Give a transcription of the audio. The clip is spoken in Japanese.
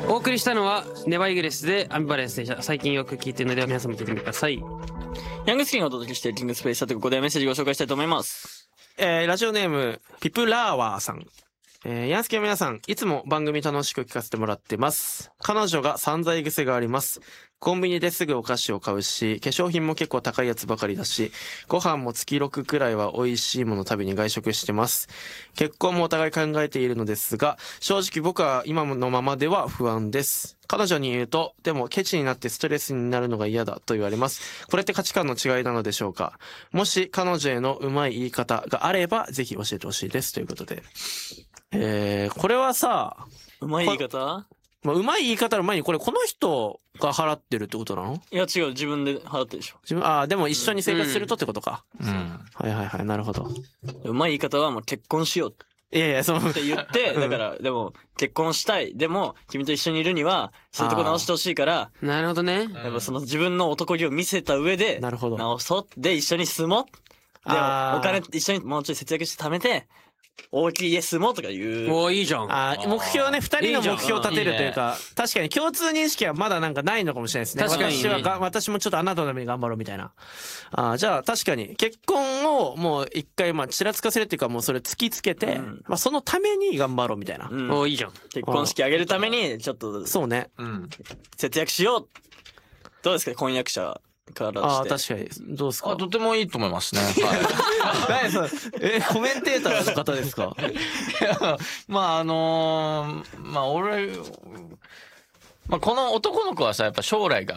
お送りしたのはネバイグレスでアンビバレンスでした。最近よく聞いてるので皆さんも聞いてみてください。 ヤングスキンがお届けしているキングスペース、さてここでメッセージをご紹介したいと思います。 ラジオネームピプラーワーさん。ヤンスケの皆さん、いつも番組楽しく聞かせてもらってます。彼女が散財癖があります。コンビニですぐお菓子を買うし、化粧品も結構高いやつばかりだし、ご飯も月6くらいは美味しいもの食べに外食してます。結婚もお互い考えているのですが、正直僕は今のままでは不安です。彼女に言うと、でもケチになってストレスになるのが嫌だと言われます。これって価値観の違いなのでしょうか。もし彼女へのうまい言い方があれば、ぜひ教えてほしいです。ということで。これはさ、 うまい言い方？ まあ、うまい言い方の前にこの人が払ってるってことなの？ いや違う、自分で払ってるでしょ。 でも一緒に生活するとってことか。 うん。 はいはいはい、なるほど。 うまい言い方はもう結婚しよういやいや、 って言って、だからでも結婚したい。でも君と一緒にいるにはそういうとこ直してほしいから、 なるほどね。 やっぱその自分の男気を見せた上でなるほど。 直そうで一緒に住もう。でお金一緒にもうちょい節約して貯めて大きい家住もうとか言う。 おーいいじゃん。 目標ね、二人の目標を立てるというか、確かに共通認識はまだなんかないのかもしれないですね。 確かにね。 私もちょっとあなたのために頑張ろうみたいな。じゃあ確かに結婚をもう一回ちらつかせるっていうか、もうそれ突きつけて、そのために頑張ろうみたいな。 おーいいじゃん。 結婚式あげるためにちょっとそうね。 節約しよう。どうですか、婚約者からして。 確かに。どうですか？ とてもいいと思いますね。 何それ？コメンテーターの方ですか？ いや、俺、この男の子はさ、やっぱ将来が